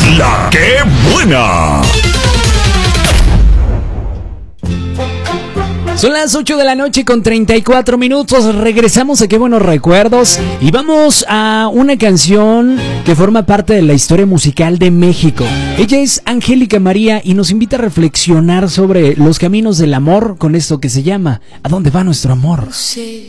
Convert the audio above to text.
La que buena. Son las 8 de la noche con 34 minutos. Regresamos a Qué Buenos Recuerdos y vamos a una canción que forma parte de la historia musical de México. Ella es Angélica María y nos invita a reflexionar sobre los caminos del amor con esto que se llama ¿A dónde va nuestro amor? No sé